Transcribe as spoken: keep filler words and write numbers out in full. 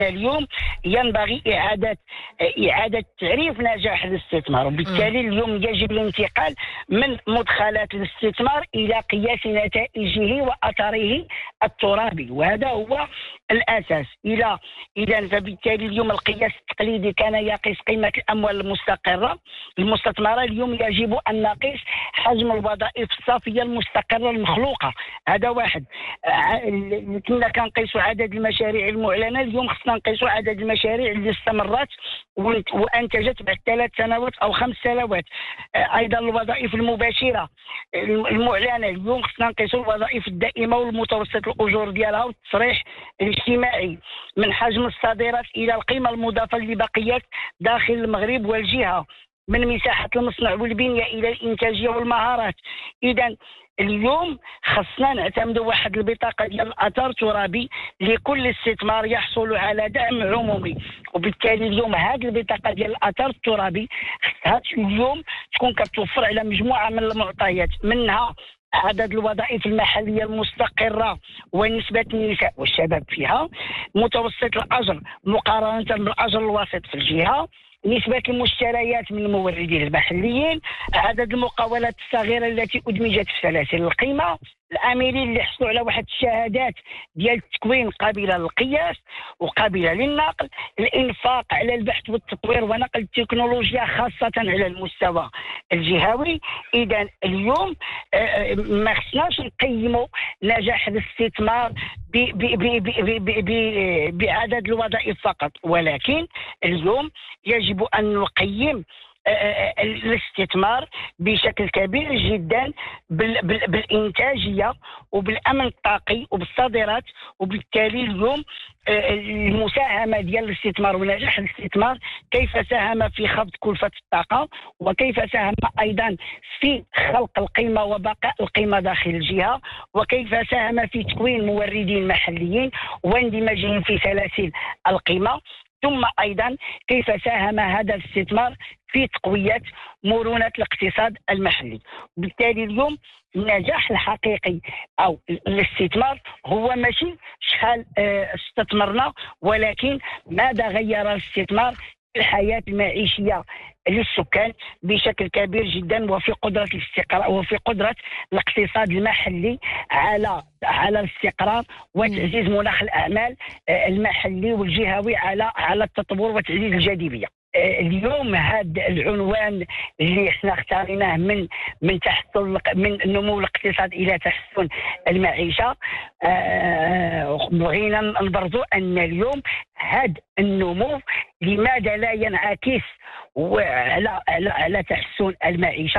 اليوم ينبغي إعادة إعادة تعريف نجاح الاستثمار، وبالتالي اليوم يجب الانتقال من مدخلات الاستثمار إلى قياس نتائجه وأثره الترابي، وهذا هو الأساس. إلى إذا فبالتالي اليوم القياس التقليدي كان يقيس قيمة الأموال المستقرة المستثمرة، اليوم يجب أن نقيس حجم الوظائف الصافية المستقرة المخلوقة. هذا واحد. كنا كنقيسوا عدد المشاريع المعلنة، اليوم خصنا نقيسوا عدد المشاريع اللي استمرت وانتجت بعد ثلاث سنوات او خمس سنوات. ايضا الوظائف المباشره المعلنه، اليوم خصنا نقيسوا الوظائف الدائمه والمتوسط الاجور ديالها والتصريح الاجتماعي، من حجم الصادرات الى القيمه المضافه اللي بقيت داخل المغرب والجهه، من مساحه المصنع والبنيه الى الانتاجيه والمهارات. اذا اليوم خصنا نعتمدوا واحد البطاقه ديال الاثر الترابي لكل استثمار يحصل على دعم عمومي، وبالتالي اليوم هذه البطاقه ديال الاثر الترابي خصها اليوم تكون كتوفر على مجموعه من المعطيات، منها عدد الوظائف المحليه المستقره ونسبه النساء والشباب فيها، متوسط الاجر مقارنه بالاجر الوسيط في الجهه، نسبة المشتريات من الموردين المحليين، عدد المقاولات الصغيرة التي أدمجت في سلاسل القيمة، العاملين اللي حصلوا على واحد الشهادات ديال التكوين قابلة للقياس وقابلة للنقل، الإنفاق على البحث والتطوير ونقل التكنولوجيا خاصة على المستوى الجهوي. إذا اليوم ما خصناش نقيموا نجاح الاستثمار بعدد الوظائف فقط، ولكن اليوم يجب أن نقيم الاستثمار بشكل كبير جدا بالإنتاجية وبالأمن الطاقي وبالصادرات، وبالتالي اليوم المساهمة ديال الاستثمار ونجاح الاستثمار كيف ساهم في خفض كلفة الطاقة، وكيف ساهم أيضا في خلق القيمة وبقاء القيمة داخل الجهة، وكيف ساهم في تكوين موردين محليين واندماجهم في سلاسل القيمة، ثم أيضا كيف ساهم هذا الاستثمار في تقوية مرونة الاقتصاد المحلي. بالتالي اليوم النجاح الحقيقي أو الاستثمار هو ماشي شحال استثمرنا، ولكن ماذا غير الاستثمار في الحياة المعيشية للسكان بشكل كبير جدا، وفي قدرة الاستقرار وفي قدرة الاقتصاد المحلي على على الاستقرار وتعزيز مناخ الأعمال المحلي والجهوي على على التطور وتعزيز الجاذبية. اليوم هذا العنوان اللي احنا اختارناه من من تحسن من نمو الاقتصاد الى تحسن المعيشه، بغينا نبرزوا ان اليوم هذا النمو لماذا لا ينعكس على على على تحسن المعيشه.